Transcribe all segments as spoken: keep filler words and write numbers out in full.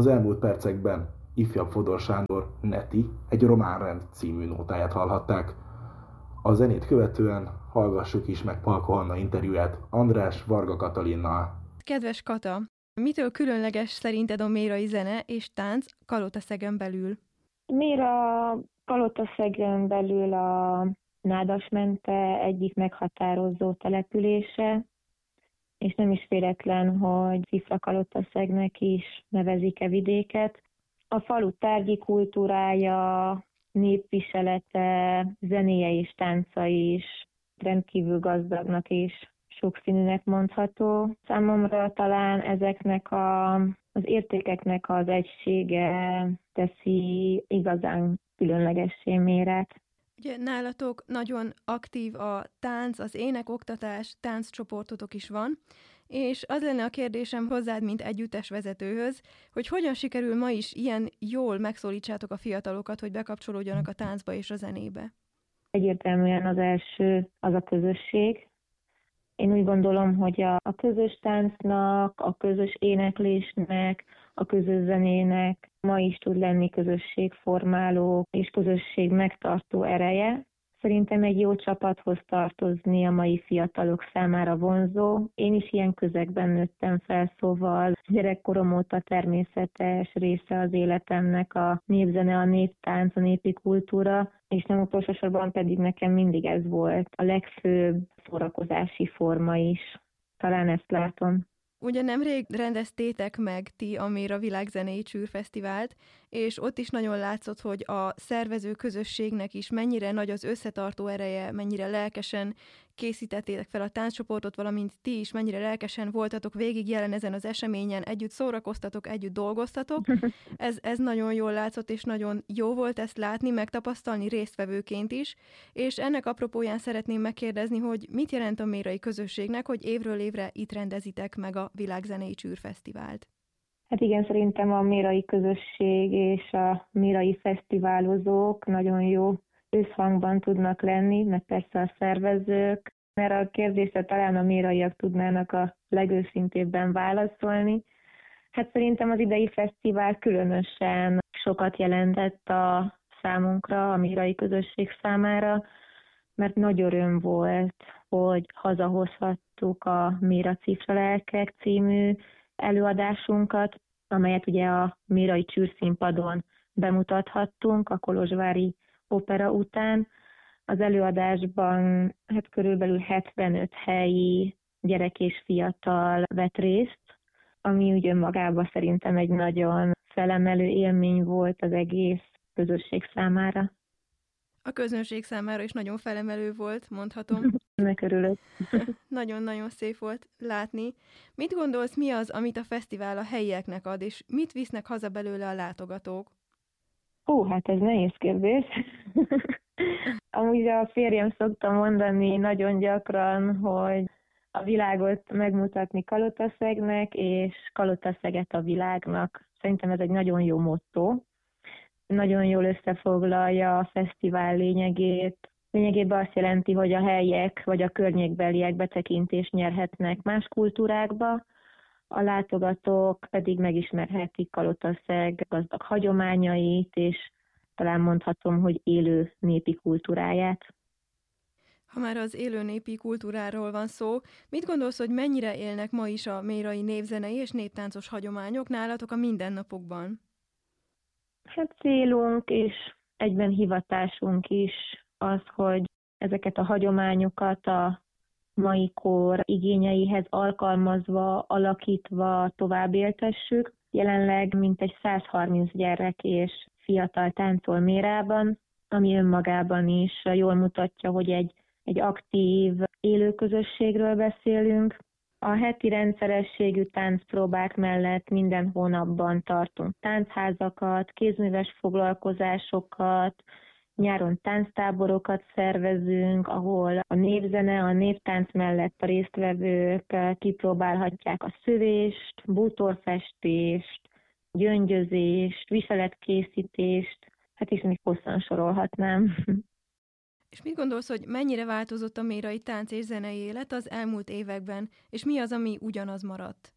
Az elmúlt percekben ifjabb Fodor Sándor Neti egy román rend című nótáját hallhatták. A zenét követően hallgassuk is meg Palko Anna interjúját András Varga Katalinnal. Kedves Kata, mitől különleges szerinted a mérai zene és tánc Kalotaszegen belül? Méra Kalotaszegen belül a Nádasmente egyik meghatározó települése, és nem is véletlen, hogy Cifra Kalotaszegnek is nevezik-e vidéket. A falu tárgyi kultúrája, népviselete, zenéje és tánca is rendkívül gazdagnak és sokszínűnek mondható. Számomra talán ezeknek a, az értékeknek az egysége teszi igazán különlegessé Mérát. Ugye nálatok nagyon aktív a tánc, az énekoktatás, tánccsoportotok is van, és az lenne a kérdésem hozzád, mint együttes vezetőhöz, hogy hogyan sikerül ma is ilyen jól megszólítsátok a fiatalokat, hogy bekapcsolódjanak a táncba és a zenébe? Egyértelműen az első az a közösség. Én úgy gondolom, hogy a, a közös táncnak, a közös éneklésnek, a közös zenének ma is tud lenni közösségformáló és közösség megtartó ereje. Szerintem egy jó csapathoz tartozni a mai fiatalok számára vonzó. Én is ilyen közegben nőttem fel, szóval gyerekkorom óta természetes része az életemnek a népzene, a néptánc, a népi kultúra, és nem utolsó sorban pedig nekem mindig ez volt a legfőbb szórakozási forma is. Talán ezt látom. Ugye nemrég rendeztétek meg ti a Méra Világzenei Csűrfesztivált, és ott is nagyon látszott, hogy a szervező közösségnek is mennyire nagy az összetartó ereje, mennyire lelkesen készítettétek fel a tánccsoportot, valamint ti is mennyire lelkesen voltatok végig jelen ezen az eseményen, együtt szórakoztatok, együtt dolgoztatok. Ez, ez nagyon jól látszott, és nagyon jó volt ezt látni, megtapasztalni résztvevőként is, és ennek apropóján szeretném megkérdezni, hogy mit jelent a mérai közösségnek, hogy évről évre itt rendezitek meg a Világzenei Csűrfesztivált? Hát igen, szerintem a mérai közösség és a mérai fesztiválozók nagyon jó összhangban tudnak lenni, meg persze a szervezők. Erre a kérdésre talán a méraiak tudnának a legőszintébben válaszolni. Hát szerintem az idei fesztivál különösen sokat jelentett a számunkra, a mérai közösség számára, mert nagy öröm volt, hogy hazahozhattuk a Méra Cifra Lelkek című előadásunkat, amelyet ugye a mérai csűrszínpadon bemutathattunk a kolozsvári opera után. Az előadásban hát körülbelül hetvenöt helyi gyerek és fiatal vett részt, ami úgy önmagában szerintem egy nagyon felemelő élmény volt az egész közösség számára. A közönség számára is nagyon felemelő volt, mondhatom. Megörülök. Nagyon-nagyon szép volt látni. Mit gondolsz, mi az, amit a fesztivál a helyieknek ad, és mit visznek haza belőle a látogatók? Hú, hát ez nehéz kérdés. Amúgy a férjem szokta mondani nagyon gyakran, hogy a világot megmutatni Kalotaszegnek, és Kalotaszeget a világnak. Szerintem ez egy nagyon jó motto. Nagyon jól összefoglalja a fesztivál lényegét. Lényegében azt jelenti, hogy a helyiek vagy a környékbeliek betekintést nyerhetnek más kultúrákba, a látogatók pedig megismerhetik Kalotaszeg gazdag hagyományait, és talán mondhatom, hogy élő népi kultúráját. Ha már az élő népi kultúráról van szó, mit gondolsz, hogy mennyire élnek ma is a mérai népzenei és néptáncos hagyományok nálatok a mindennapokban? Hát célunk és egyben hivatásunk is az, hogy ezeket a hagyományokat a mai kor igényeihez alkalmazva, alakítva tovább éltessük. Jelenleg mintegy százharminc gyerek és fiatal táncol Mérában, ami önmagában is jól mutatja, hogy egy, egy aktív élő közösségről beszélünk. A heti rendszerességű táncpróbák mellett minden hónapban tartunk táncházakat, kézműves foglalkozásokat, nyáron tánctáborokat szervezünk, ahol a népzene, a néptánc mellett a résztvevők kipróbálhatják a szövést, bútorfestést, gyöngyözést, viseletkészítést, hát is még hosszan sorolhatnám. És mit gondolsz, hogy mennyire változott a mérai tánc és zenei élet az elmúlt években, és mi az, ami ugyanaz maradt?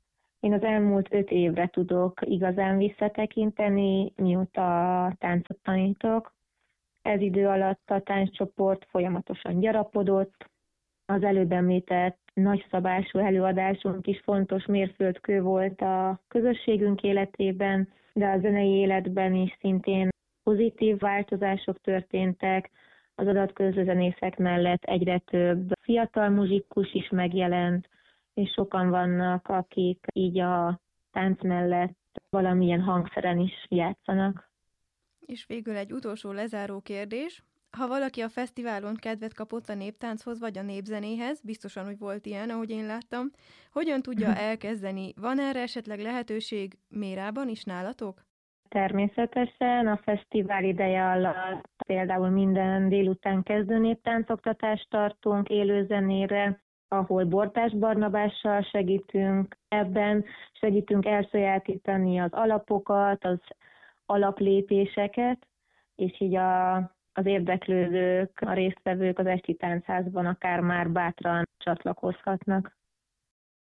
Én az elmúlt öt évre tudok igazán visszatekinteni, mióta táncot tanítok. Ez idő alatt a tánccsoport folyamatosan gyarapodott. Az előbb említett nagyszabású előadásunk is fontos mérföldkő volt a közösségünk életében, de a zenei életben is szintén pozitív változások történtek. Az adatközlő zenészek mellett egyre több fiatal muzsikus is megjelent, és sokan vannak, akik így a tánc mellett valamilyen hangszeren is játszanak. És végül egy utolsó lezáró kérdés. Ha valaki a fesztiválon kedvet kapott a néptánchoz vagy a népzenéhez, biztosan, hogy volt ilyen, ahogy én láttam, hogyan tudja elkezdeni? Van erre esetleg lehetőség Mérában is nálatok? Természetesen a fesztivál ideje alatt például minden délután kezdő néptáncoktatást tartunk élőzenére, ahol Bortás Barnabással segítünk ebben, segítünk elsajátítani az alapokat, az alaplépéseket, és így a, az érdeklődők, a résztvevők az esti táncházban akár már bátran csatlakozhatnak.